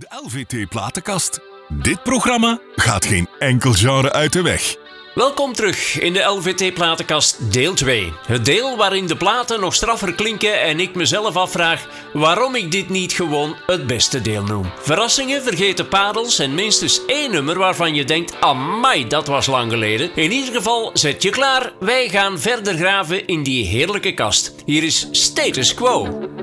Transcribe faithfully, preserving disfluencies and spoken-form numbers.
De L V T-platenkast. Dit programma gaat geen enkel genre uit de weg. Welkom terug in de L V T-platenkast deel twee. Het deel waarin de platen nog straffer klinken en ik mezelf afvraag waarom ik dit niet gewoon het beste deel noem. Verrassingen, vergeten parels en minstens één nummer waarvan je denkt, amai, dat was lang geleden. In ieder geval, zet je klaar, wij gaan verder graven in die heerlijke kast. Hier is Status Quo.